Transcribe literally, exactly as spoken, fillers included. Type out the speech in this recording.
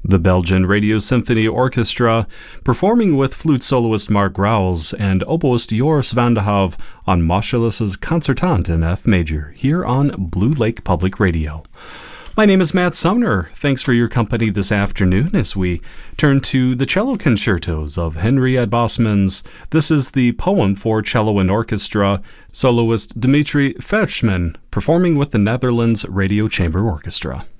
The Belgian Radio Symphony Orchestra, performing with flute soloist Mark Grauls and oboist Joris van de Have on Moscheles' Concertant in F major, here on Blue Lake Public Radio. My name is Matt Sumner. Thanks for your company this afternoon as we turn to the cello concertos of Henriette Bosmans. This is the Poem for Cello and Orchestra, soloist Dimitri Fetchman, performing with the Netherlands Radio Chamber Orchestra.